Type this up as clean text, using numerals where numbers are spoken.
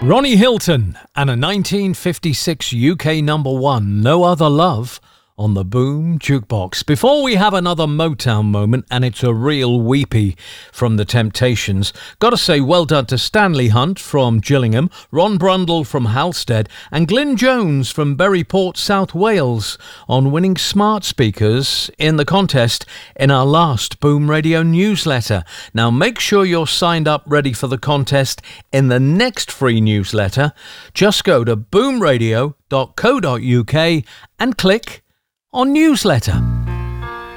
Ronnie Hilton and a 1956 UK number one, No Other Love, on the Boom Jukebox. Before we have another Motown moment, and it's a real weepy from The Temptations, gotta say well done to Stanley Hunt from Gillingham, Ron Brundle from Halstead, and Glyn Jones from Berryport, South Wales, on winning smart speakers in the contest in our last Boom Radio newsletter. Now make sure you're signed up ready for the contest in the next free newsletter. Just go to boomradio.co.uk and click on newsletter.